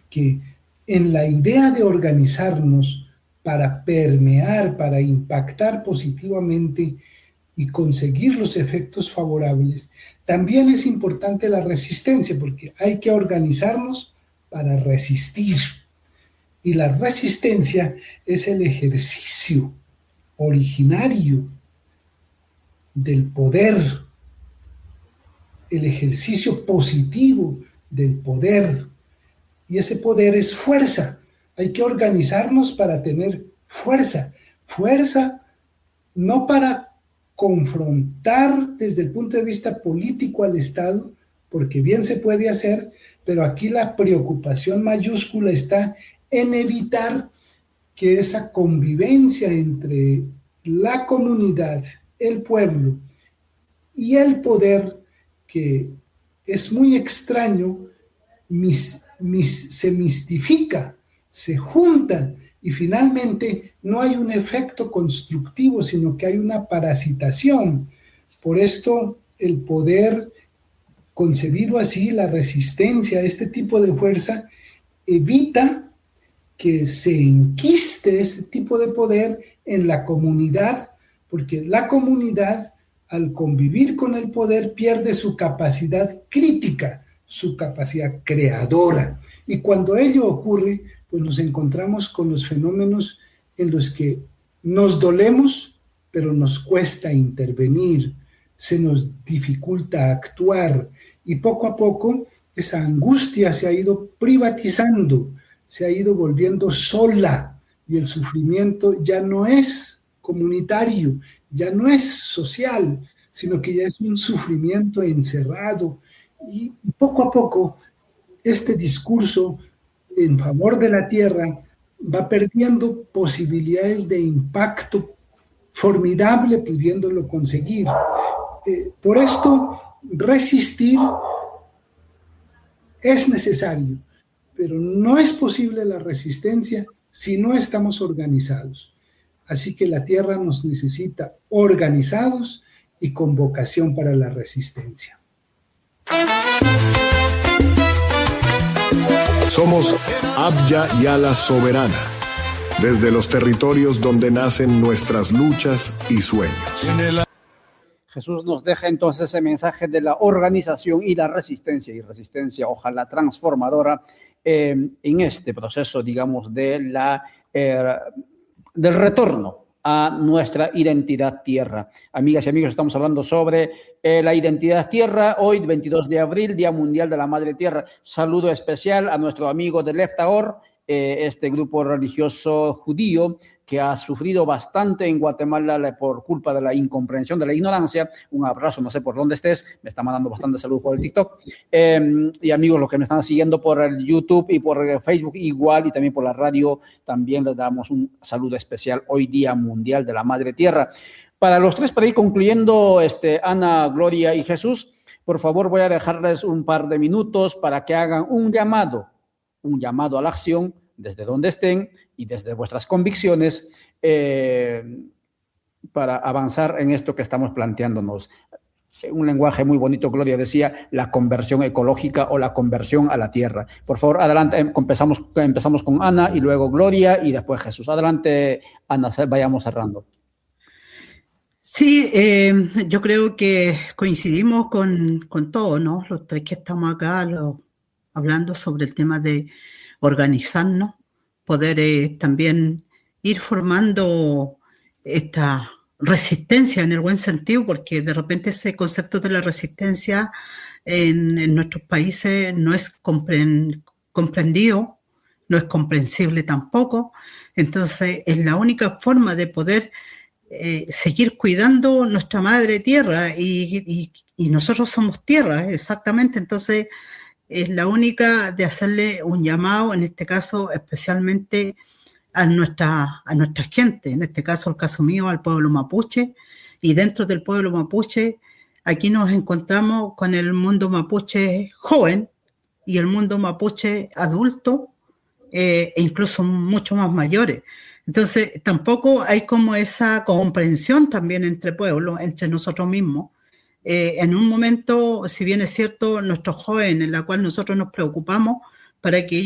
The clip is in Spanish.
que en la idea de organizarnos para permear, para impactar positivamente y conseguir los efectos favorables, también es importante la resistencia, porque hay que organizarnos para resistir. Y la resistencia es el ejercicio originario del poder, el ejercicio positivo del poder. Y ese poder es fuerza. Hay que organizarnos para tener fuerza. Fuerza no para confrontar desde el punto de vista político al Estado, porque bien se puede hacer, pero aquí la preocupación mayúscula está en evitar que esa convivencia entre la comunidad, el pueblo y el poder, que es muy extraño, se mistifica, se junta y finalmente no hay un efecto constructivo, sino que hay una parasitación. Por esto el poder concebido así, la resistencia, este tipo de fuerza, evita que se enquiste este tipo de poder en la comunidad, porque la comunidad, al convivir con el poder, pierde su capacidad crítica, su capacidad creadora. Y cuando ello ocurre, pues nos encontramos con los fenómenos en los que nos dolemos, pero nos cuesta intervenir, se nos dificulta actuar, y poco a poco esa angustia se ha ido privatizando, se ha ido volviendo sola, y el sufrimiento ya no es comunitario, ya no es social, sino que ya es un sufrimiento encerrado. Y poco a poco este discurso en favor de la tierra va perdiendo posibilidades de impacto formidable, pudiéndolo conseguir. Por esto, resistir es necesario, pero no es posible la resistencia si no estamos organizados. Así que la tierra nos necesita organizados y con vocación para la resistencia. Somos Abya Yala Soberana, desde los territorios donde nacen nuestras luchas y sueños. Jesús nos deja entonces ese mensaje de la organización y la resistencia, ojalá transformadora, en este proceso, digamos, del retorno a nuestra identidad tierra. Amigas y amigos, estamos hablando sobre la identidad tierra, hoy 22 de abril, Día Mundial de la Madre Tierra. Saludo especial a nuestro amigo de Leftaor, este grupo religioso judío que ha sufrido bastante en Guatemala por culpa de la incomprensión, de la ignorancia. Un abrazo, no sé por dónde estés, me está mandando bastante salud por el TikTok. Y amigos, los que me están siguiendo por el YouTube y por Facebook igual, y también por la radio, también les damos un saludo especial hoy, Día Mundial de la Madre Tierra. Para los tres, para ir concluyendo, Ana, Gloria y Jesús, por favor voy a dejarles un par de minutos para que hagan un llamado a la acción desde donde estén y desde vuestras convicciones para avanzar en esto que estamos planteándonos. Un lenguaje muy bonito, Gloria decía, la conversión ecológica o la conversión a la tierra. Por favor, adelante, empezamos con Ana y luego Gloria y después Jesús. Adelante, Ana, vayamos cerrando. Sí, yo creo que coincidimos con todo, ¿no? Los tres que estamos acá hablando sobre el tema de organizarnos, poder también ir formando esta resistencia en el buen sentido, porque de repente ese concepto de la resistencia en nuestros países no es comprendido, no es comprensible tampoco. Entonces es la única forma de poder seguir cuidando nuestra madre tierra y nosotros somos tierra, exactamente. Entonces es la única de hacerle un llamado, en este caso especialmente a nuestra gente, en este caso, el caso mío, al pueblo mapuche, y dentro del pueblo mapuche, aquí nos encontramos con el mundo mapuche joven y el mundo mapuche adulto, e incluso mucho más mayores. Entonces, tampoco hay como esa comprensión también entre pueblos, entre nosotros mismos. En un momento, si bien es cierto, nuestros jóvenes, en la cual nosotros nos preocupamos para que